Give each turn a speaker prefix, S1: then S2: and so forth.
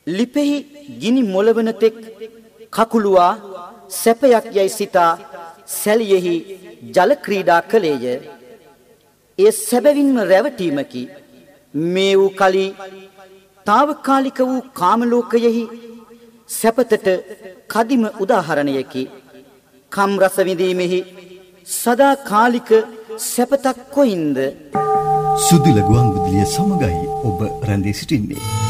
S1: ලිපෙහි ගිනි මොළවන තෙක් කකුළුවා සැපයක් යයි සිතා සැලියෙහි ජල ක්‍රීඩා කළේය. එය සැබවින්ම රැවටීමකි. මේ වූ කලී తాවකාලික වූ කාමලෝකයෙහි සැපතට කදිම උදාහරණයකි. කම් රස විඳීමෙහි සදාකාලික සැපතක් කොයින්ද?
S2: සුදුල ගුවන් විදුලිය සමගයි ඔබ රැඳී සිටින්නේ.